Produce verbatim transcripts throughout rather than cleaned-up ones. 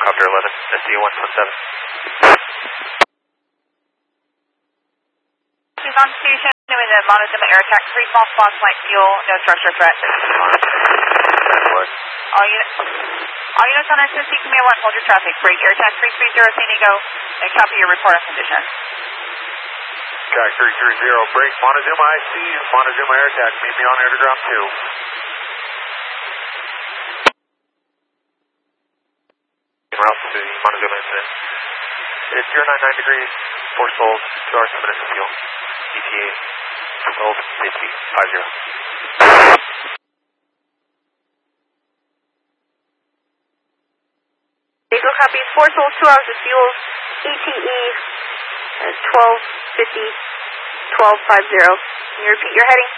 Copter eleven, S D one one seven. She's on station with a Montezuma Air Attack, three false spots, light fuel, no structure threat. All units, all units on S S C Command one, hold your traffic. Break Air Attack three three zero San Diego, and copy your report of condition. Attack three three zero, break Montezuma I C, Montezuma Air Attack, meet me on air to ground two. En route to the Montezuma incident. It's zero nine nine degrees, four souls, two hours, two minutes of fuel. E T A twelve fifty, five zero. Vehicle copies, four souls, two hours of fuel, E T E twelve fifty, twelve fifty. Can you repeat your heading?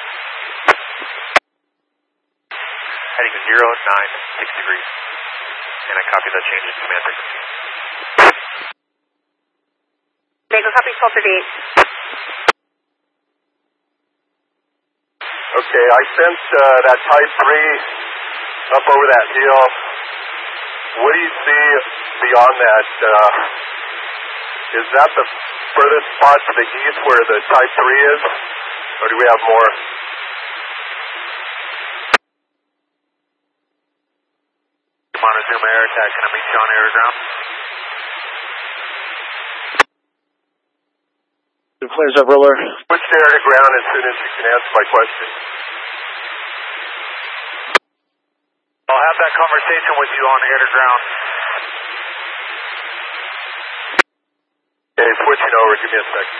Heading is zero nine six degrees. And I copy that change in command frequency. Vehicle copies, twelve thirty-eight. Okay, I sent uh, that Type three up over that hill. What do you see beyond that? Uh, is that the furthest spot to the east where the Type three is? Or do we have more? Montezuma Air Attack, can I meet you on air to ground? Flares up, roller. Switch to air to ground as soon as you can answer my question. I'll have that conversation with you on air to ground. Okay, switching over. Give me a second.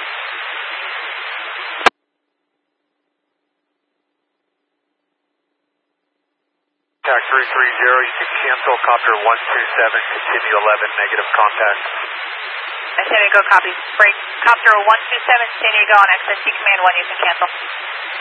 Attack three three zero, you can cancel Copter one two seven, continue eleven, negative contact. San Diego copies. Break Copter one two seven San Diego on X S C Command one, you can cancel.